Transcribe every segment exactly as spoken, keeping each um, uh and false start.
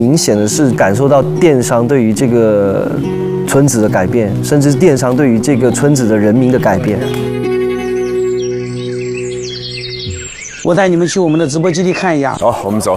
明显的是感受到电商对于这个村子的改变，甚至是电商对于这个村子的人民的改变。 我带你们去我们的直播基地看一下。 好，我们走。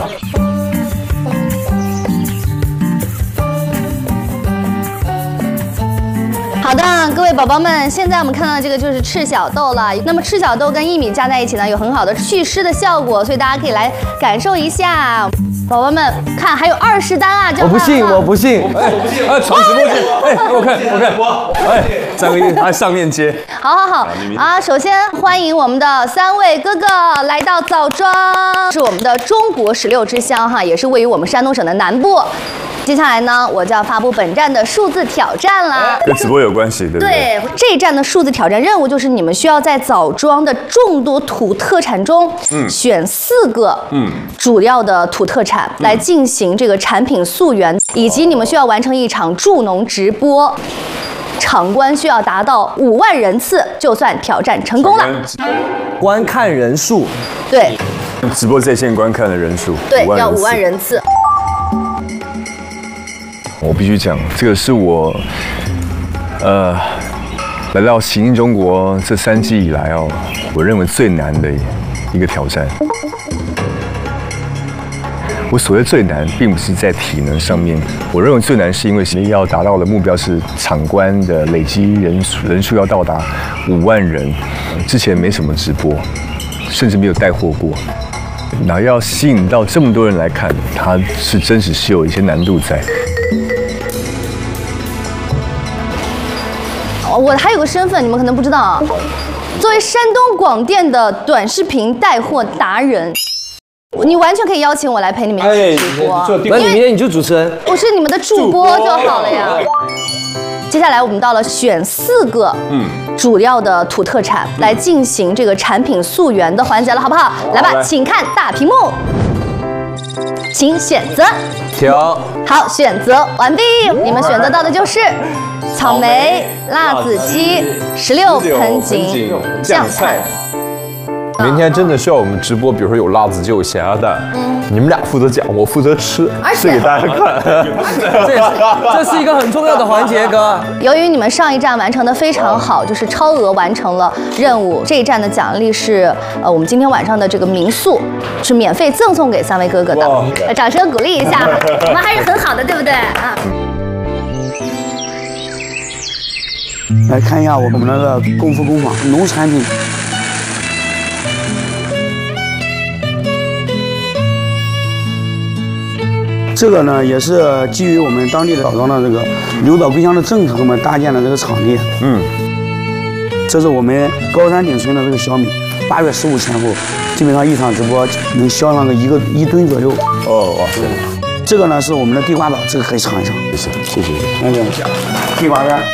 好的，各位宝宝们，现在我们看到的这个就是赤小豆了。那么赤小豆跟薏米加在一起呢，有很好的祛湿的效果，所以大家可以来感受一下。宝宝们，看还有二十单啊！ 我不信，我不信， 哎，我不信！哎，传直播间，哎，我看，我看，哎，张个月，还上链接。 好好好啊！首先欢迎我们的三位哥哥来到枣庄，是我们的中国十六之乡哈，也是位于我们山东省的南部。接下来呢，我就要发布本站的数字挑战了， 跟直播有关系，对不对？ 对，这一站的数字挑战任务就是你们需要在枣庄的众多土特产中，嗯，选四个，嗯，主要的土特产来进行这个产品溯源，以及你们需要完成一场助农直播。场观需要达到五万人次，就算挑战成功了。 观看人数， 对， 直播在线观看的人数， 对，要五万人次。 我必须讲，这个是我，呃，来到行进中国这三季以来哦，我认为最难的一个挑战。我所谓最难，并不是在体能上面，我认为最难是因为要达到的目标是场观的累积人数人数要到达五万人，之前没什么直播，甚至没有带货过，然后要吸引到这么多人来看，它是真实是有一些难度在。 我还有个身份，你们可能不知道啊。作为山东广电的短视频带货达人，你完全可以邀请我来陪你们一起直播。 那你明天你就主持人， 我是你们的助播就好了呀。接下来我们到了选四个嗯主要的土特产来进行这个产品溯源的环节了，好不好？来吧，请看大屏幕，请选择。 调好，选择完毕。你们选择到的就是草莓、辣子鸡、十六盆景酱菜。 明天真的需要我们直播，比如说有辣子鸡、有咸鸭蛋，嗯，你们俩负责讲，我负责吃，吃给大家看。 这这是一个很重要的环节，哥。 由于你们上一站完成的非常好，就是超额完成了任务，这一站的奖励是呃我们今天晚上的这个民宿是免费赠送给三位哥哥的，掌声鼓励一下，我们还是很好的，对不对啊？ 来看一下我们那个功夫工坊农产品。这个呢，也是基于我们当地的枣庄的这个留岛归乡的政策，我们搭建的这个场地。嗯，这是我们高山顶村的这个小米，八月十五前后，基本上一场直播能销上个一个一吨左右。 哦，哇塞！ 这个呢是我们的地瓜枣，这个可以尝一尝。 谢谢，谢谢。 那个地瓜干。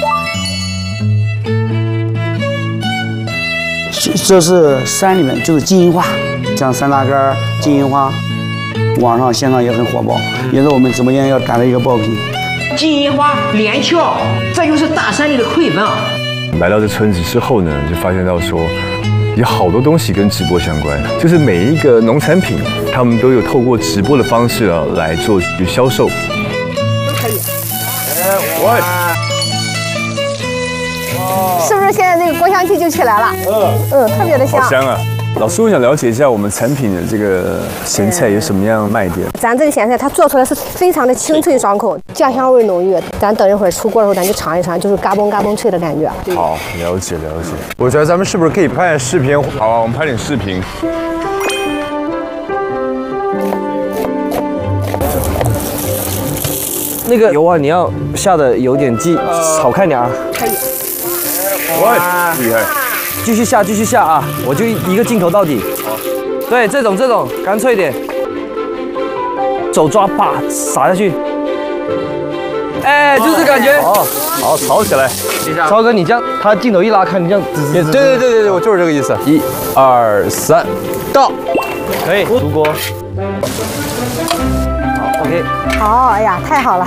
这是山里面就是金银花，像山楂干、金银花。网上线上也很火爆，也是我们直播间要赶的一个爆品。 金银花、连翘，这就是大山里的馈赠。 来到这村子之后呢，就发现到说，有好多东西跟直播相关，就是每一个农产品，他们都有透过直播的方式啊来做销售。 可以。 喂， 是不是现在那个锅香气就起来了？嗯嗯，特别的香。 好香啊！老师，我想了解一下我们产品的这个咸菜有什么样卖点？ 咱这个咸菜它做出来是非常的清脆爽口，酱香味浓郁。咱等一会儿出锅的时候，咱就尝一尝，就是嘎嘣嘎嘣脆的感觉。 好，了解了解。 我觉得咱们是不是可以拍点视频？ 好啊，我们拍点视频。 那个油啊，你要下的有点劲，好看点啊。 可以。 哇，厉害！ 继续下，继续下啊！我就一个镜头到底。对，这种这种干脆一点，手抓把撒下去。哎，就是感觉。 好，好，炒起来。 超哥，你这样，他镜头一拉开，你这样。 对对对对对，我就是这个意思。一、二、三，到。 可以出锅。好 ，OK。 好，哎呀，太好了。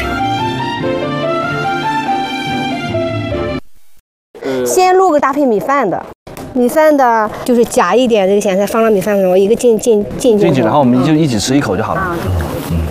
先录个搭配米饭的，米饭的就是夹一点这个咸菜放到米饭上，我一个进进进进去，然后我们就一起吃一口就好了。嗯